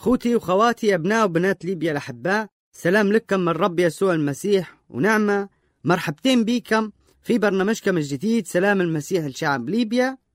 خوتي وخواتي أبناء وبنات ليبيا الأحباء، سلام لكم من رب يسوع المسيح ونعمة. مرحبتين بكم في برنامجكم الجديد سلام المسيح لشعب ليبيا.